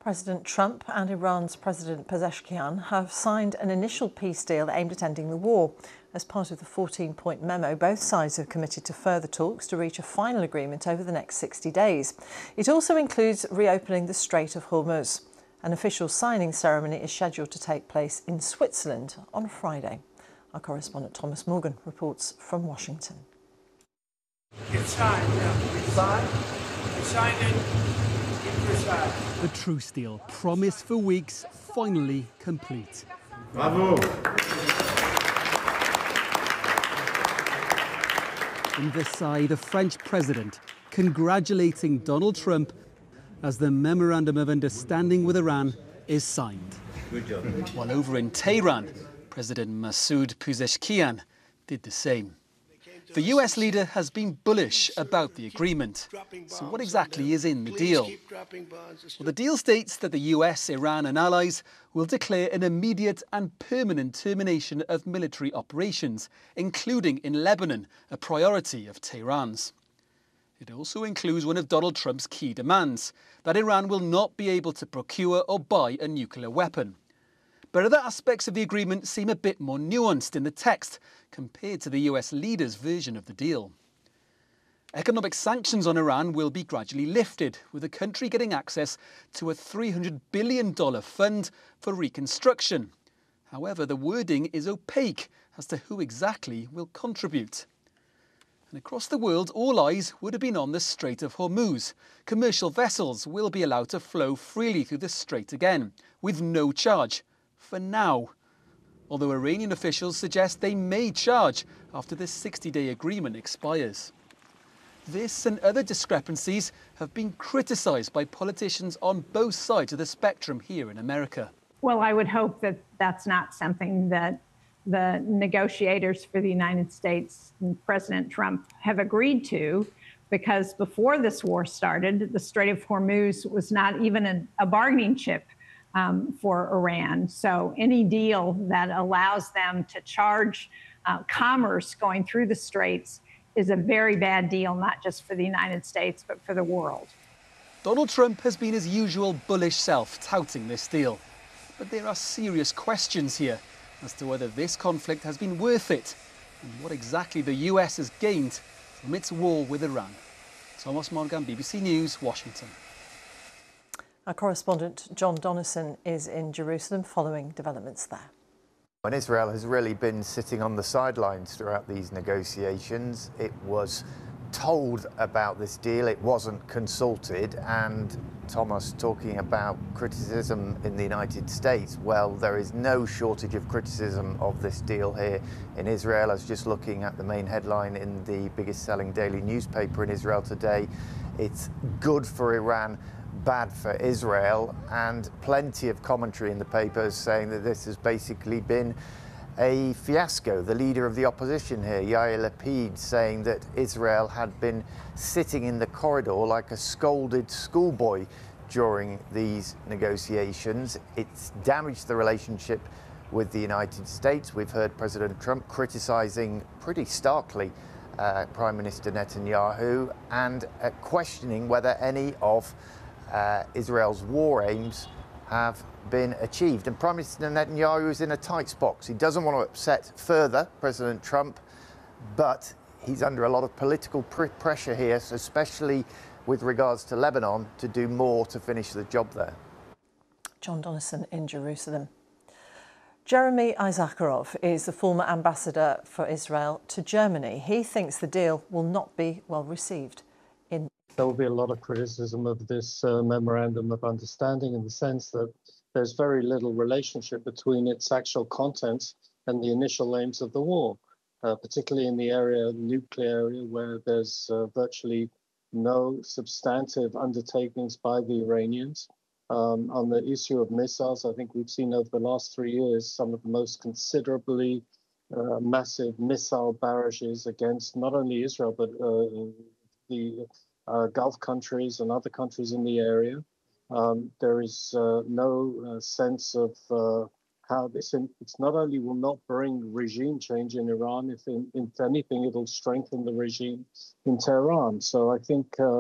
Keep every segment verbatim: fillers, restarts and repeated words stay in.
President Trump and Iran's President Pezeshkian have signed an initial peace deal aimed at ending the war. As part of the fourteen-point memo, both sides have committed to further talks to reach a final agreement over the next sixty days. It also includes reopening the Strait of Hormuz. An official signing ceremony is scheduled to take place in Switzerland on Friday. Our correspondent Thomas Morgan reports from Washington. It's signed, yeah. It's signed. We signed it. The truce deal, promised for weeks, finally complete. Bravo! In Versailles, the French president congratulating Donald Trump as the Memorandum of Understanding with Iran is signed. Good job. While over in Tehran, President Masoud Pezeshkian did the same. The U S leader has been bullish about the agreement. So what exactly is in the deal? Well, the deal states that the U S, Iran and allies will declare an immediate and permanent termination of military operations, including in Lebanon, a priority of Tehran's. It also includes one of Donald Trump's key demands, that Iran will not be able to procure or buy a nuclear weapon. But other aspects of the agreement seem a bit more nuanced in the text compared to the U S leader's version of the deal. Economic sanctions on Iran will be gradually lifted, with the country getting access to a three hundred billion dollars fund for reconstruction. However, the wording is opaque as to who exactly will contribute. And across the world, all eyes would have been on the Strait of Hormuz. Commercial vessels will be allowed to flow freely through the strait again, with no charge. For now, although Iranian officials suggest they may charge after the sixty-day agreement expires. This and other discrepancies have been criticised by politicians on both sides of the spectrum here in America. Well, I would hope that that's not something that the negotiators for the United States and President Trump have agreed to, because before this war started, the Strait of Hormuz was not even a, a bargaining chip Um, for Iran. So any deal that allows them to charge uh, commerce going through the straits is a very bad deal, not just for the United States, but for the world. Donald Trump has been his usual bullish self touting this deal. But there are serious questions here as to whether this conflict has been worth it and what exactly the U S has gained from its war with Iran. Thomas Morgan, B B C News, Washington. Our correspondent John Donnison is in Jerusalem following developments there. And Israel has really been sitting on the sidelines throughout these negotiations. It was told about this deal, it wasn't consulted, and Thomas talking about criticism in the United States. Well, there is no shortage of criticism of this deal here in Israel. I was just looking at the main headline in the biggest selling daily newspaper in Israel today. It's good for Iran, bad for Israel, and plenty of commentary in the papers saying that this has basically been a fiasco. The leader of the opposition here, Yair Lapid, saying that Israel had been sitting in the corridor like a scolded schoolboy during these negotiations. It's damaged the relationship with the United States. We've heard President Trump criticizing pretty starkly uh, Prime Minister Netanyahu and uh, questioning whether any of Uh, Israel's war aims have been achieved. And Prime Minister Netanyahu is in a tight spot. He doesn't want to upset further President Trump, but he's under a lot of political pr- pressure here, especially with regards to Lebanon, to do more to finish the job there. John Donnison in Jerusalem. Jeremy Isakharov is the former ambassador for Israel to Germany. He thinks the deal will not be well received in There will be a lot of criticism of this uh, memorandum of understanding in the sense that there's very little relationship between its actual contents and the initial aims of the war, uh, particularly in the area, nuclear area, where there's uh, virtually no substantive undertakings by the Iranians. Um, on the issue of missiles, I think we've seen over the last three years some of the most considerably uh, massive missile barrages against not only Israel, but uh, the Uh, Gulf countries and other countries in the area. Um, there is uh, no uh, sense of uh, how this, in, it's not only will not bring regime change in Iran, if, in, if anything, it'll strengthen the regime in Tehran. So I think uh,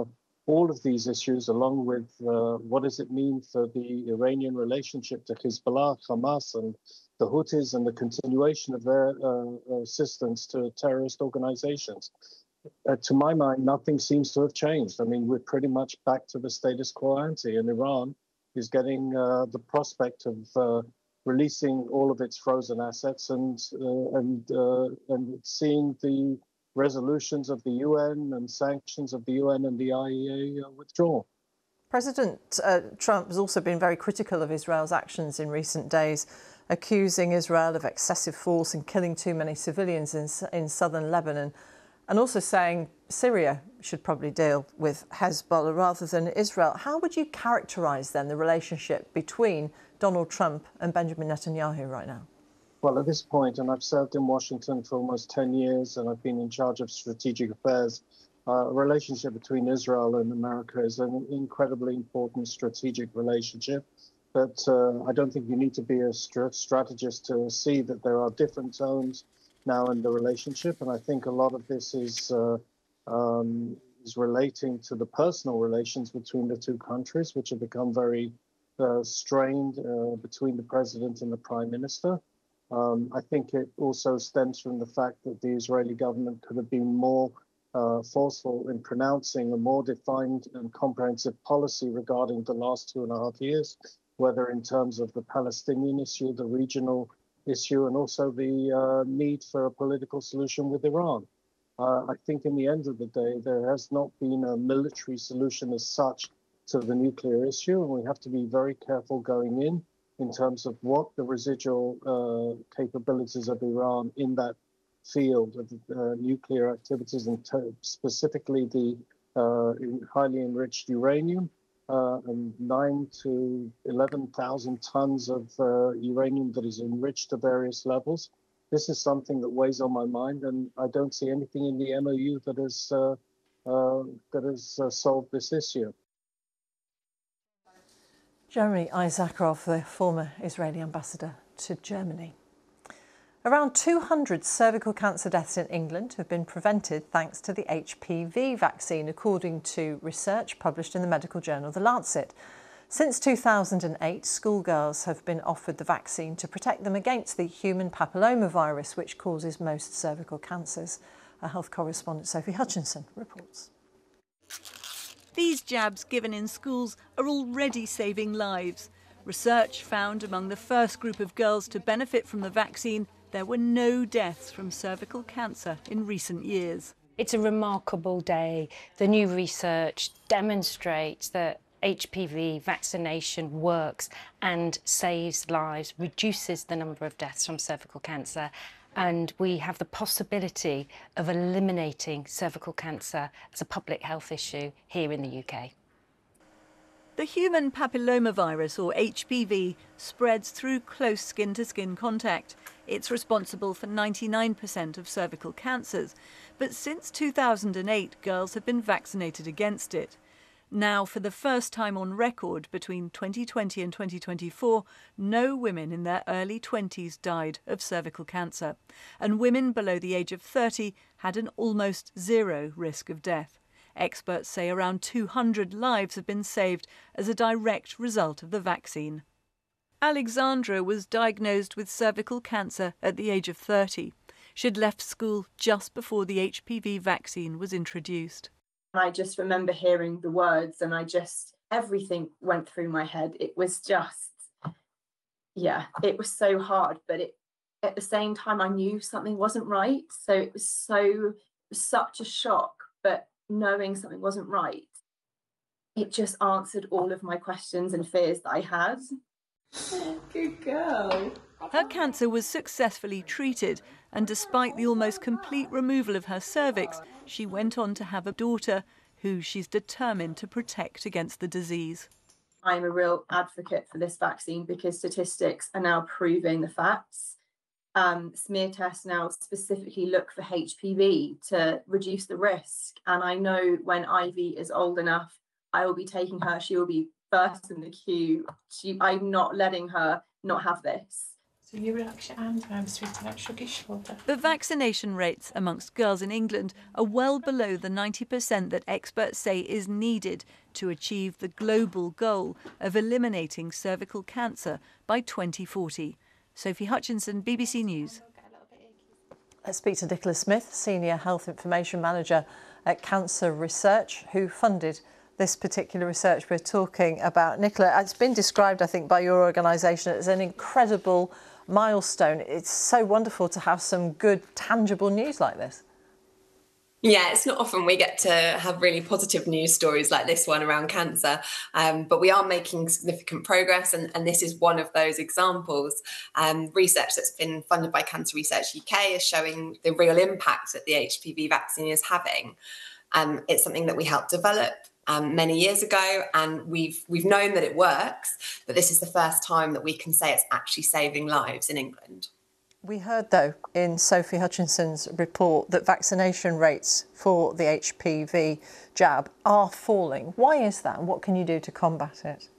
all of these issues, along with uh, what does it mean for the Iranian relationship to Hezbollah, Hamas, and the Houthis, and the continuation of their uh, assistance to terrorist organizations. Uh, to my mind, nothing seems to have changed. I mean, we're pretty much back to the status quo ante, and Iran is getting uh, the prospect of uh, releasing all of its frozen assets and uh, and uh, and seeing the resolutions of the U N and sanctions of the U N and the I E A uh, withdraw. President uh, Trump has also been very critical of Israel's actions in recent days, accusing Israel of excessive force and killing too many civilians in, in southern Lebanon, and also saying Syria should probably deal with Hezbollah rather than Israel. How would you characterise then the relationship between Donald Trump and Benjamin Netanyahu right now? Well, at this point, and I've served in Washington for almost ten years, and I've been in charge of strategic affairs, uh, a relationship between Israel and America is an incredibly important strategic relationship. But uh, I don't think you need to be a st- strategist to see that there are different tones now in the relationship. And I think a lot of this is, uh, um, is relating to the personal relations between the two countries, which have become very uh, strained uh, between the president and the prime minister. Um, I think it also stems from the fact that the Israeli government could have been more uh, forceful in pronouncing a more defined and comprehensive policy regarding the last two and a half years, whether in terms of the Palestinian issue, the regional issue, and also the uh, need for a political solution with Iran. Uh, I think in the end of the day, there has not been a military solution as such to the nuclear issue, and we have to be very careful going in in terms of what the residual uh, capabilities of Iran in that field of uh, nuclear activities, and t- specifically the uh, highly enriched uranium, uh, and nine to eleven thousand tons of uh, uranium that is enriched to various levels. This is something that weighs on my mind, and I don't see anything in the M O U that has uh, uh, that has uh, solved this issue. Jeremy Isakov, the former Israeli ambassador to Germany. Around two hundred cervical cancer deaths in England have been prevented thanks to the H P V vaccine, according to research published in the medical journal The Lancet. Since two thousand eight, schoolgirls have been offered the vaccine to protect them against the human papillomavirus, which causes most cervical cancers. Our health correspondent Sophie Hutchinson reports. These jabs given in schools are already saving lives. Research found among the first group of girls to benefit from the vaccine, there were no deaths from cervical cancer in recent years. It's a remarkable day. The new research demonstrates that H P V vaccination works and saves lives, reduces the number of deaths from cervical cancer, and we have the possibility of eliminating cervical cancer as a public health issue here in the U K. The human papillomavirus, or H P V, spreads through close skin-to-skin contact. It's responsible for ninety-nine percent of cervical cancers, but since two thousand eight, girls have been vaccinated against it. Now, for the first time on record, between twenty twenty and twenty twenty-four, no women in their early twenties died of cervical cancer, and women below the age of thirty had an almost zero risk of death. Experts say around two hundred lives have been saved as a direct result of the vaccine. Alexandra was diagnosed with cervical cancer at the age of thirty. She'd left school just before the H P V vaccine was introduced. I just remember hearing the words and I just, everything went through my head. It was just, yeah, it was so hard, but it, at the same time, I knew something wasn't right. So it was so, it was such a shock, but knowing something wasn't right, it just answered all of my questions and fears that I had. Good girl. Her cancer was successfully treated, and despite the almost complete removal of her cervix, she went on to have a daughter who she's determined to protect against the disease. I'm a real advocate for this vaccine because statistics are now proving the facts. Um, smear tests now specifically look for H P V to reduce the risk. And I know when Ivy is old enough, I will be taking her. She will be first in the queue. She, I'm not letting her not have this. But vaccination rates amongst girls in England are well below the ninety percent that experts say is needed to achieve the global goal of eliminating cervical cancer by twenty forty. Sophie Hutchinson, B B C News. Let's speak to Nicola Smith, Senior Health Information Manager at Cancer Research, who funded this particular research we're talking about. Nicola, it's been described, I think, by your organisation as an incredible milestone. It's so wonderful to have some good, tangible news like this. Yeah, it's not often we get to have really positive news stories like this one around cancer, um, but we are making significant progress, and, and this is one of those examples. Um, research that's been funded by Cancer Research U K is showing the real impact that the H P V vaccine is having. Um, it's something that we helped develop um, many years ago, and we've we've known that it works, but this is the first time that we can say it's actually saving lives in England. We heard, though, in Sophie Hutchinson's report that vaccination rates for the H P V jab are falling. Why is that, and what can you do to combat it?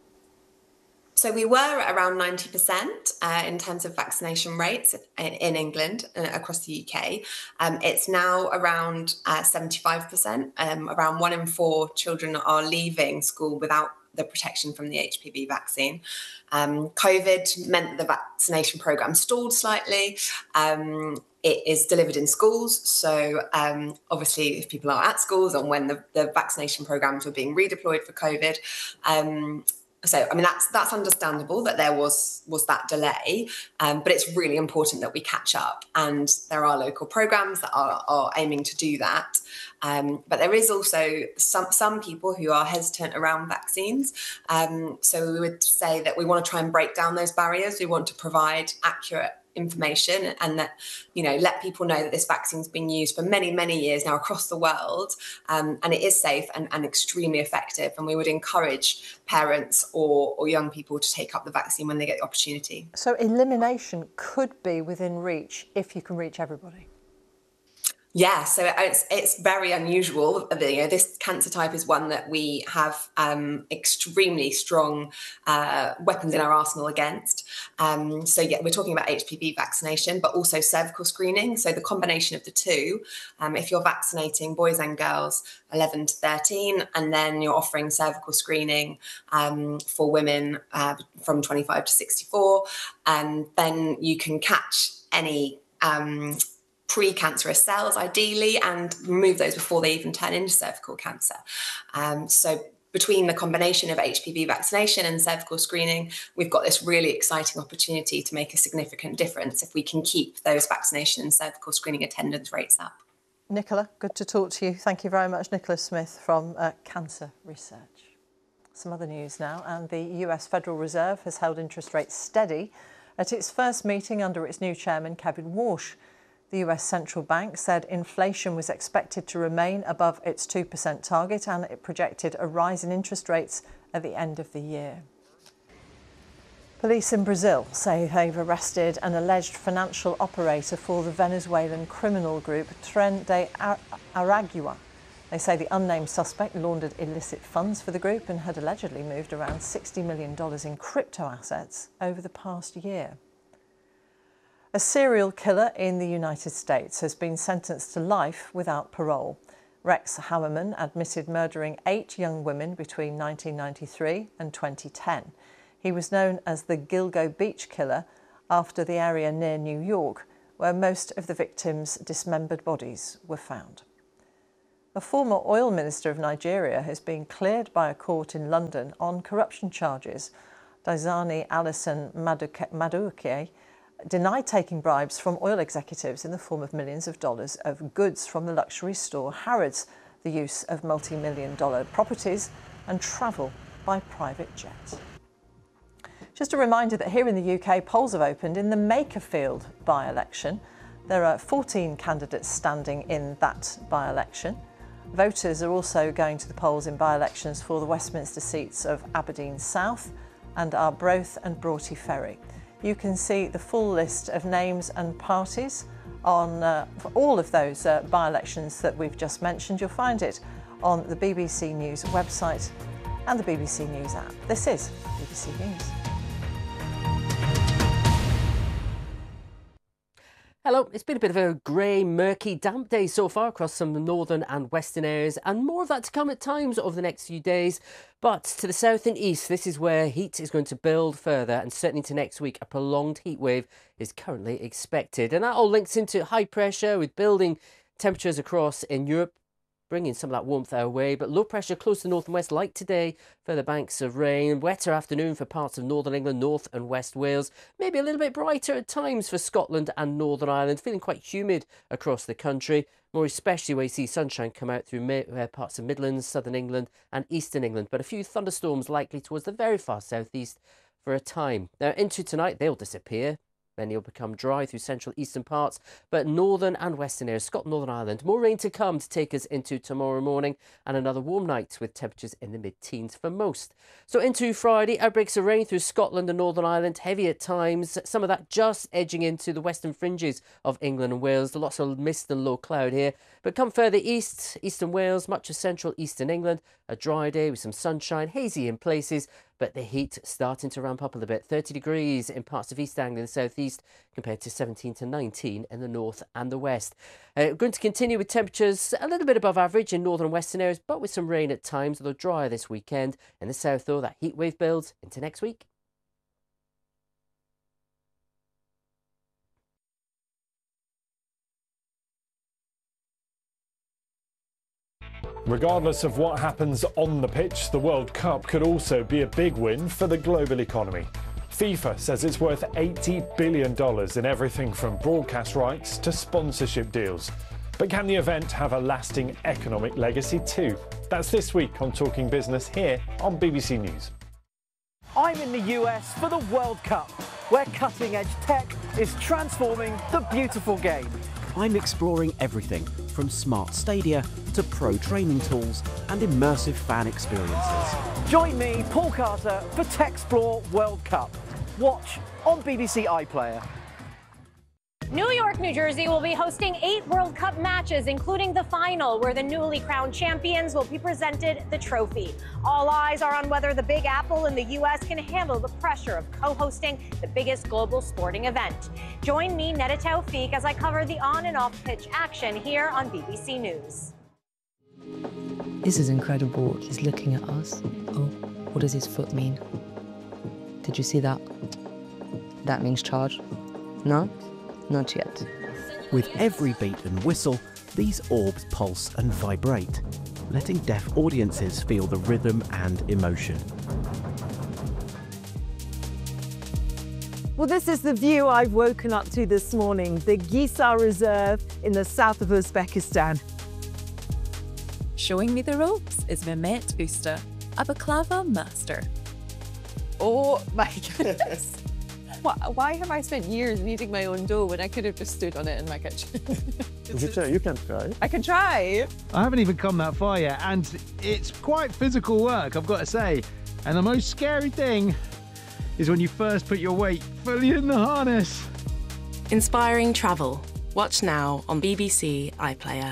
So we were around ninety percent uh, in terms of vaccination rates in, in England and across the U K. Um, it's now around uh, seventy-five percent. Um, around one in four children are leaving school without the protection from the H P V vaccine. Um, COVID meant the vaccination programme stalled slightly. Um, it is delivered in schools. So um, obviously if people are at schools and when the, the vaccination programmes were being redeployed for COVID, um, So, I mean, that's that's understandable that there was was that delay, um, but it's really important that we catch up. And there are local programmes that are, are aiming to do that. Um, but there is also some, some people who are hesitant around vaccines. Um, so we would say that we want to try and break down those barriers. We want to provide accurate information and that, you know, let people know that this vaccine's been used for many, many years now across the world, um, and it is safe and, and extremely effective. And we would encourage parents or, or young people to take up the vaccine when they get the opportunity. So elimination could be within reach if you can reach everybody. Yeah, so it's it's very unusual. You know, this cancer type is one that we have um, extremely strong uh, weapons in our arsenal against. Um, so yeah, we're talking about H P V vaccination, but also cervical screening. So the combination of the two, um, if you're vaccinating boys and girls eleven to thirteen, and then you're offering cervical screening um, for women uh, from twenty-five to sixty-four, and then you can catch any um, pre-cancerous cells ideally and remove those before they even turn into cervical cancer. Um, so between the combination of H P V vaccination and cervical screening, we've got this really exciting opportunity to make a significant difference if we can keep those vaccination and cervical screening attendance rates up. Nicola, good to talk to you. Thank you very much. Nicola Smith from uh, Cancer Research. Some other news now, and the U S Federal Reserve has held interest rates steady at its first meeting under its new chairman, Kevin Warsh. The U S Central Bank said inflation was expected to remain above its two percent target, and it projected a rise in interest rates at the end of the year. Police in Brazil say they've arrested an alleged financial operator for the Venezuelan criminal group Tren de Aragua. They say the unnamed suspect laundered illicit funds for the group and had allegedly moved around sixty million dollars in crypto assets over the past year. A serial killer in the United States has been sentenced to life without parole. Rex Heuermann admitted murdering eight young women between nineteen ninety-three and twenty ten. He was known as the Gilgo Beach Killer after the area near New York, where most of the victims' dismembered bodies were found. A former oil minister of Nigeria has been cleared by a court in London on corruption charges. Daisani Alison Madueke denied taking bribes from oil executives in the form of millions of dollars of goods from the luxury store Harrods, the use of multi-million dollar properties and travel by private jet. Just a reminder that here in the U K, polls have opened in the Makerfield by-election. There are fourteen candidates standing in that by-election. Voters are also going to the polls in by-elections for the Westminster seats of Aberdeen South and Arbroath and Broughty Ferry. You can see the full list of names and parties on uh, for all of those uh, by-elections that we've just mentioned. You'll find it on the B B C News website and the B B C News app. This is B B C News. Hello, it's been a bit of a grey, murky, damp day so far across some northern and western areas, and more of that to come at times over the next few days. But to the south and east, this is where heat is going to build further, and certainly to next week, a prolonged heat wave is currently expected. And that all links into high pressure with building temperatures across in Europe, bringing some of that warmth our way, but low pressure close to the north and west like today, further banks of rain, wetter afternoon for parts of northern England, north and west Wales, maybe a little bit brighter at times for Scotland and Northern Ireland, feeling quite humid across the country, more especially where you see sunshine come out through uh, parts of Midlands, southern England and eastern England, but a few thunderstorms likely towards the very far southeast for a time. Now into tonight, they'll disappear. Many will become dry through central eastern parts, but northern and western areas, Scotland, Northern Ireland, more rain to come to take us into tomorrow morning and another warm night with temperatures in the mid-teens for most. So into Friday, outbreaks of rain through Scotland and Northern Ireland, heavy at times, some of that just edging into the western fringes of England and Wales. Lots of mist and low cloud here, but come further east, eastern Wales, much of central eastern England, a dry day with some sunshine, hazy in places, but the heat starting to ramp up a little bit. thirty degrees in parts of East Anglia and South East compared to seventeen to nineteen in the north and the west. Uh, we're going to continue with temperatures a little bit above average in northern and western areas, but with some rain at times, although drier this weekend. In the south, though, that heat wave builds into next week. Regardless of what happens on the pitch, the World Cup could also be a big win for the global economy. FIFA says it's worth eighty billion dollars in everything from broadcast rights to sponsorship deals. But can the event have a lasting economic legacy too? That's this week on Talking Business here on B B C News. I'm in the U S for the World Cup, where cutting-edge tech is transforming the beautiful game. I'm exploring everything from smart stadia to pro training tools and immersive fan experiences. Join me, Paul Carter, for Techsplore World Cup. Watch on B B C iPlayer. New York, New Jersey will be hosting eight World Cup matches, including the final, where the newly crowned champions will be presented the trophy. All eyes are on whether the Big Apple in the U S can handle the pressure of co-hosting the biggest global sporting event. Join me, Neda Tawfiq, as I cover the on and off pitch action here on B B C News. This is incredible. He's looking at us. Oh, what does his foot mean? Did you see that? That means charge. No? Not yet. With every beat and whistle, these orbs pulse and vibrate, letting deaf audiences feel the rhythm and emotion. Well, this is the view I've woken up to this morning, the Gisar Reserve in the south of Uzbekistan. Showing me the ropes is Mehmet Usta, a baklava master. Oh my goodness. Why have I spent years kneading my own dough when I could have just stood on it in my kitchen? You can, you can try. I can try. I haven't even come that far yet, and it's quite physical work, I've got to say. And the most scary thing is when you first put your weight fully in the harness. Inspiring travel. Watch now on B B C iPlayer.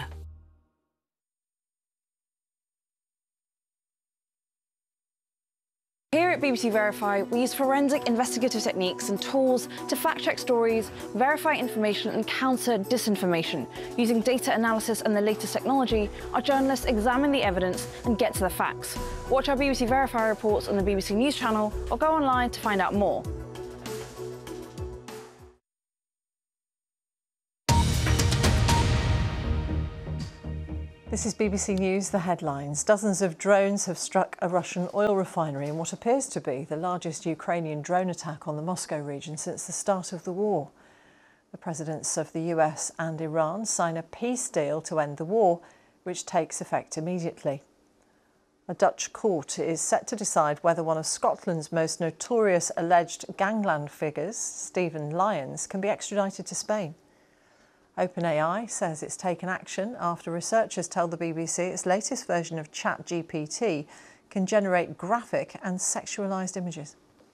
Here at B B C Verify, we use forensic investigative techniques and tools to fact-check stories, verify information and counter disinformation. Using data analysis and the latest technology, our journalists examine the evidence and get to the facts. Watch our B B C Verify reports on the B B C News channel or go online to find out more. This is B B C News, the headlines. Dozens of drones have struck a Russian oil refinery in what appears to be the largest Ukrainian drone attack on the Moscow region since the start of the war. The presidents of the U S and Iran sign a peace deal to end the war, which takes effect immediately. A Dutch court is set to decide whether one of Scotland's most notorious alleged gangland figures, Stephen Lyons, can be extradited to Spain. OpenAI says it's taken action after researchers tell the B B C its latest version of ChatGPT can generate graphic and sexualised images.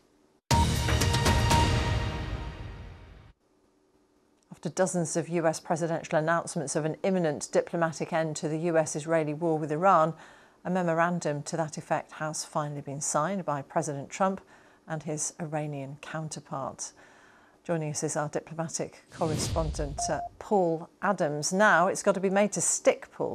After dozens of U S presidential announcements of an imminent diplomatic end to the U S-Israeli war with Iran, a memorandum to that effect has finally been signed by President Trump and his Iranian counterpart. Joining us is our diplomatic correspondent, uh, Paul Adams. Now it's got to be made to stick, Paul.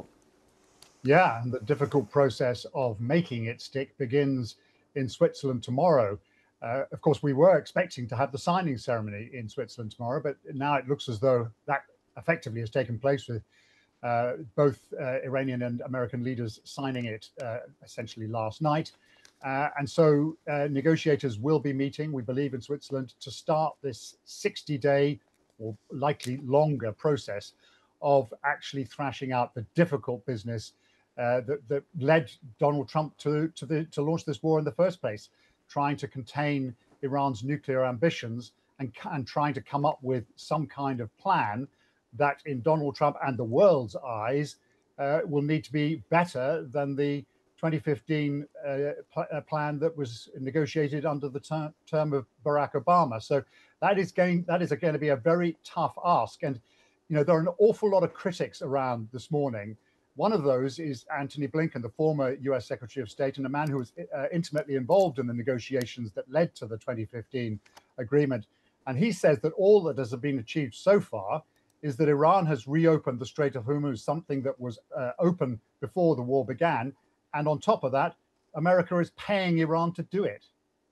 Yeah, and the difficult process of making it stick begins in Switzerland tomorrow. Uh, of course, we were expecting to have the signing ceremony in Switzerland tomorrow, but now it looks as though that effectively has taken place with uh, both uh, Iranian and American leaders signing it uh, essentially last night. Uh, and so uh, negotiators will be meeting, we believe, in Switzerland to start this sixty day or likely longer process of actually thrashing out the difficult business uh, that, that led Donald Trump to, to, the, to launch this war in the first place, trying to contain Iran's nuclear ambitions and, and trying to come up with some kind of plan that in Donald Trump and the world's eyes uh, will need to be better than the twenty fifteen uh, pl uh, plan that was negotiated under the ter term of Barack Obama. So that is going that is going to be a very tough ask. And you know, there are an awful lot of critics around this morning. One of those is Antony Blinken, the former U S Secretary of State and a man who was uh, intimately involved in the negotiations that led to the twenty fifteen agreement. And he says that all that has been achieved so far is that Iran has reopened the Strait of Hormuz, something that was uh, open before the war began. And on top of that, America is paying Iran to do it.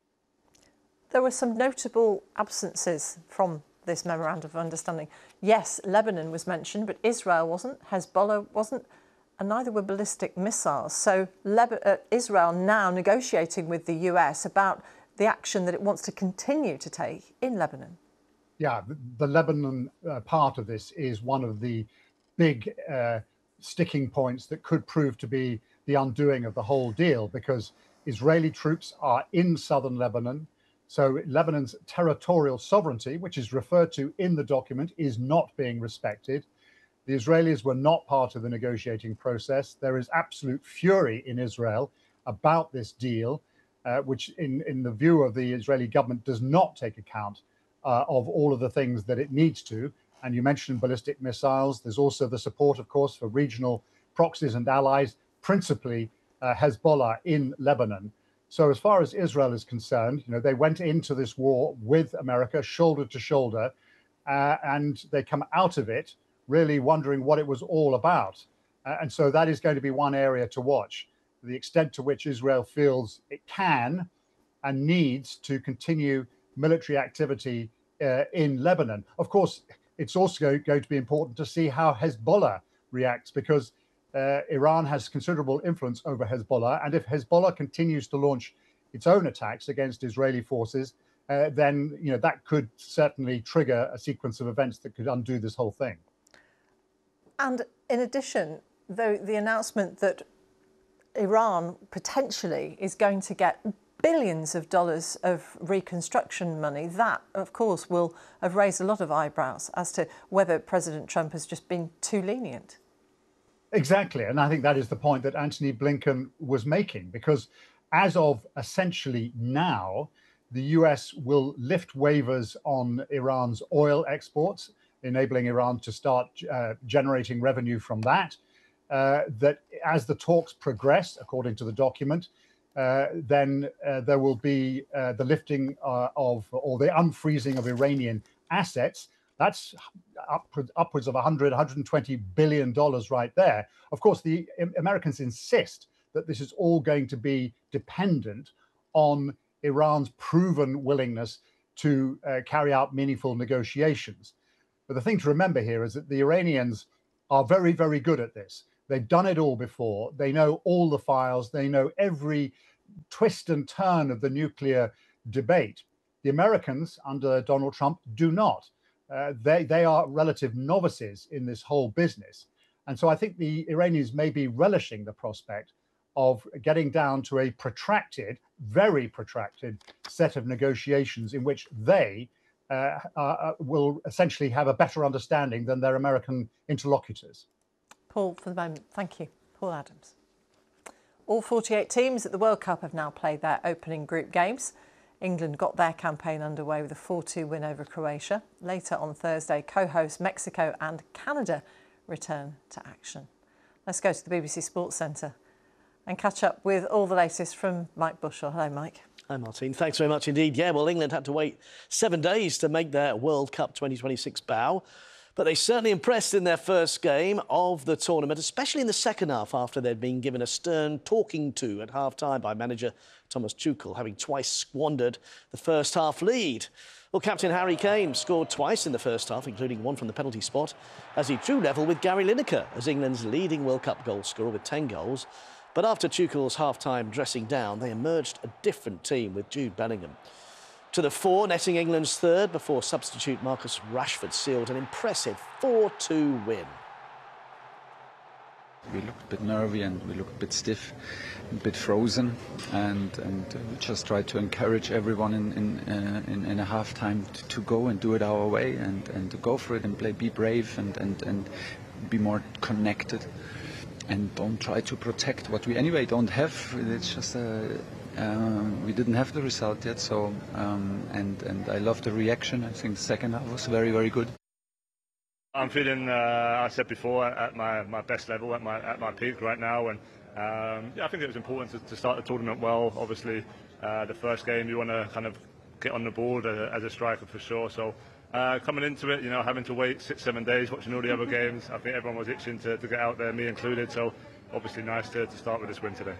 There were some notable absences from this memorandum of understanding. Yes, Lebanon was mentioned, but Israel wasn't, Hezbollah wasn't, and neither were ballistic missiles. So Leb uh, Israel now negotiating with the U S about the action that it wants to continue to take in Lebanon. Yeah, the, the Lebanon uh, part of this is one of the big uh, sticking points that could prove to be the undoing of the whole deal, because Israeli troops are in southern Lebanon. So Lebanon's territorial sovereignty, which is referred to in the document, is not being respected. The Israelis were not part of the negotiating process. There is absolute fury in Israel about this deal, uh, which in, in the view of the Israeli government does not take account uh, of all of the things that it needs to. And you mentioned ballistic missiles. There's also the support, of course, for regional proxies and allies, principally uh, Hezbollah in Lebanon. So as far as Israel is concerned, you know, they went into this war with America shoulder to shoulder, uh, and they come out of it really wondering what it was all about. Uh, and so that is going to be one area to watch, the extent to which Israel feels it can and needs to continue military activity uh, in Lebanon. Of course, it's also going to be important to see how Hezbollah reacts, because Uh, Iran has considerable influence over Hezbollah, and if Hezbollah continues to launch its own attacks against Israeli forces, uh, then you know that could certainly trigger a sequence of events that could undo this whole thing. And in addition, though, the announcement that Iran potentially is going to get billions of dollars of reconstruction money, that, of course, will have raised a lot of eyebrows as to whether President Trump has just been too lenient. Exactly. And I think that is the point that Antony Blinken was making, because as of essentially now, the U S will lift waivers on Iran's oil exports, enabling Iran to start uh, generating revenue from that. Uh, that as the talks progress, according to the document, uh, then uh, there will be uh, the lifting uh, of, or the unfreezing of Iranian assets. That's upwards, upwards of one hundred, one hundred twenty billion dollars right there. Of course, the Americans insist that this is all going to be dependent on Iran's proven willingness to uh, carry out meaningful negotiations. But the thing to remember here is that the Iranians are very, very good at this. They've done it all before. They know all the files. They know every twist and turn of the nuclear debate. The Americans, under Donald Trump, do not. Uh, they, they are relative novices in this whole business. And so I think the Iranians may be relishing the prospect of getting down to a protracted, very protracted set of negotiations in which they uh, uh, will essentially have a better understanding than their American interlocutors. Paul, for the moment, thank you. Paul Adams. All forty-eight teams at the World Cup have now played their opening group games. England got their campaign underway with a four two win over Croatia. Later on Thursday, co-hosts Mexico and Canada return to action. Let's go to the B B C Sports Centre and catch up with all the latest from Mike Bushell. Hello, Mike. Hi, Martin. Thanks very much indeed. Yeah, well, England had to wait seven days to make their World Cup twenty twenty-six bow, but they certainly impressed in their first game of the tournament, especially in the second half after they'd been given a stern talking to at half-time by manager Thomas Tuchel, having twice squandered the first half lead. Well, captain Harry Kane scored twice in the first half, including one from the penalty spot, as he drew level with Gary Lineker as England's leading World Cup goal scorer with ten goals. But after Tuchel's half-time dressing down, they emerged a different team with Jude Bellingham to the fore, netting England's third before substitute Marcus Rashford sealed an impressive four two win. We looked a bit nervy and we looked a bit stiff, a bit frozen, and, and we just tried to encourage everyone in, in, uh, in, in a half-time to, to go and do it our way and, and to go for it and play, be brave and, and, and be more connected. And don't try to protect what we anyway don't have. It's just uh, um, we didn't have the result yet. So um, and and I love the reaction. I think the second half was very very good. I'm feeling, uh, I said before, at my, my best level, at my at my peak right now, and um, yeah, I think it was important to, to start the tournament well. Obviously, uh, the first game you want to kind of get on the board as a, as a striker for sure. So. Uh, coming into it, you know, having to wait six, seven days, watching all the other games, I think everyone was itching to, to get out there, me included, so obviously nice to, to start with this win today.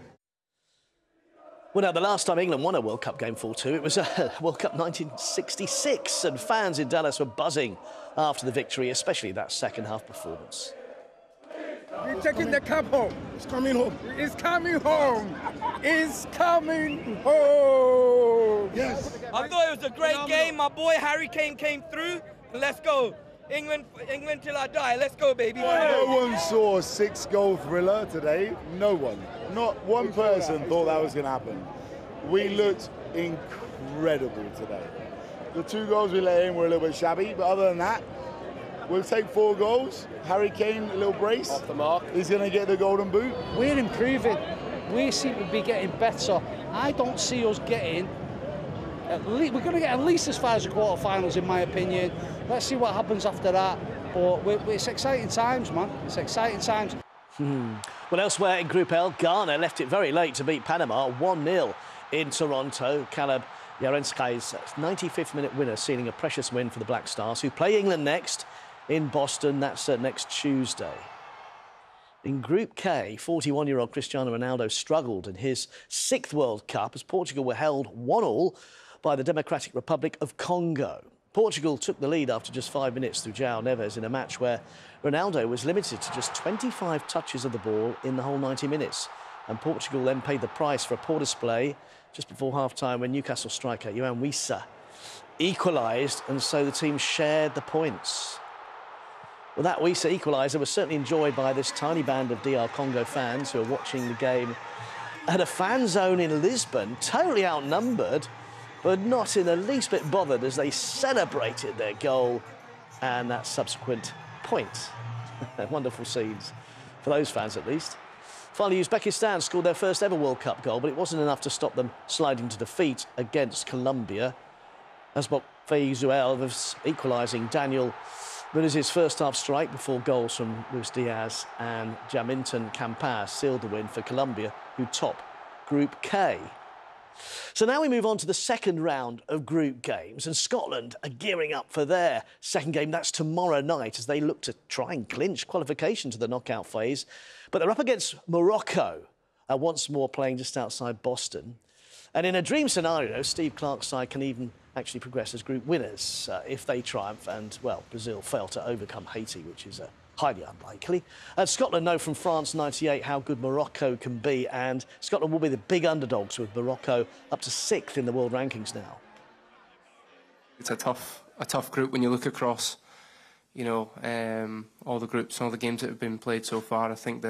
Well, now, the last time England won a World Cup game four two, it was uh, World Cup nineteen sixty-six, and fans in Dallas were buzzing after the victory, especially that second-half performance. We're taking the cup home. It's coming home. It's coming home. It's coming home. Yes. I thought it was a great game. My boy Harry Kane came through. Let's go. England, England till I die. Let's go, baby. No one saw a six-goal thriller today. No one. Not one person thought that was going to happen. We looked incredible today. The two goals we let in were a little bit shabby, but other than that, we'll take four goals. Harry Kane, a little brace. Off the mark. He's going to get the golden boot. We're improving. We seem to be getting better. I don't see us getting... At least, we're going to get at least as far as the quarterfinals, in my opinion. Let's see what happens after that. But we're, it's exciting times, man. It's exciting times. Hmm. Well, elsewhere in Group L, Ghana left it very late to beat Panama one nil in Toronto. Caleb Yarenskai's ninety-fifth minute winner, sealing a precious win for the Black Stars, who play England next in Boston. That's uh, next Tuesday. In Group K, forty-one-year-old Cristiano Ronaldo struggled in his sixth World Cup as Portugal were held one all by the Democratic Republic of Congo. Portugal took the lead after just five minutes through João Neves in a match where Ronaldo was limited to just twenty-five touches of the ball in the whole ninety minutes. And Portugal then paid the price for a poor display just before half-time when Newcastle striker Yoane Wissa equalised, and so the team shared the points. Well, that Wissa equaliser was certainly enjoyed by this tiny band of D R Congo fans who are watching the game at a fan zone in Lisbon, totally outnumbered, but not in the least bit bothered as they celebrated their goal and that subsequent point. Wonderful scenes for those fans, at least. Finally, Uzbekistan scored their first ever World Cup goal, but it wasn't enough to stop them sliding to defeat against Colombia. Asbok Feizuel was equalising Daniel Muniz's first half strike before goals from Luis Diaz and Jaminton Campas sealed the win for Colombia, who top Group K. So now we move on to the second round of group games, and Scotland are gearing up for their second game. That's tomorrow night as they look to try and clinch qualification to the knockout phase. But they're up against Morocco, uh, once more playing just outside Boston. And in a dream scenario, Steve Clarke's side can even actually progress as group winners uh, if they triumph and, well, Brazil fail to overcome Haiti, which is a highly unlikely. And Scotland know from France ninety-eight how good Morocco can be, and Scotland will be the big underdogs with Morocco up to sixth in the world rankings now. It's a tough, a tough group when you look across, you know, um, all the groups, all the games that have been played so far. I think that